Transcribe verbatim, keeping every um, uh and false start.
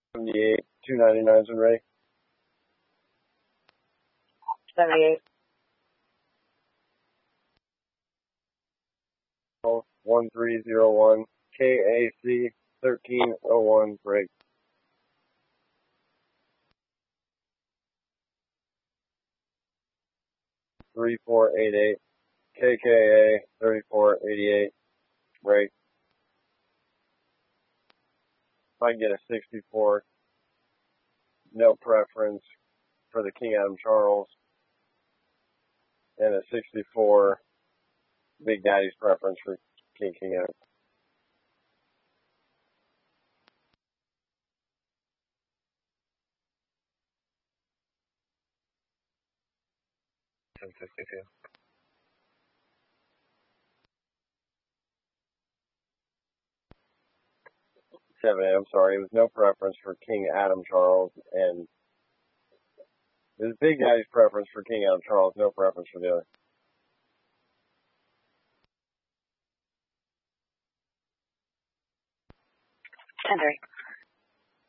seventy-eight, two ninety-nines and ready. seventy-eight. one three zero one, K A C thirteen oh one, break. three four eight eight, K K A thirty-four eighty-eight, break. If I can get a sixty-four, no preference for the King Adam Charles, and a sixty-four, Big Daddy's preference for King King Adam. ten sixty-two. seven, I'm sorry, it was no preference for King Adam Charles, and it was Big Daddy's preference for King Adam Charles, no preference for the other. ten three.